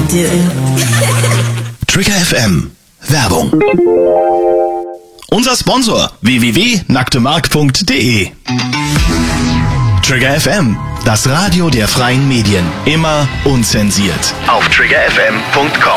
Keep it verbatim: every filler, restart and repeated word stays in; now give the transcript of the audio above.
do. Trigger F M. Werbung. Unser Sponsor w w w punkt nacktemark punkt de. Trigger F M, das Radio der freien Medien. Immer unzensiert. Auf trigger f m punkt com.